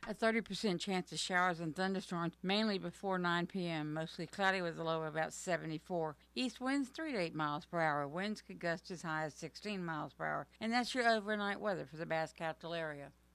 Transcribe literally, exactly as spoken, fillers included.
A thirty percent chance of showers and thunderstorms, mainly before nine p.m. Mostly cloudy with a low of about seventy-four. East winds three to eight miles per hour. Winds could gust as high as sixteen miles per hour. And that's your overnight weather for the Bass Capital area.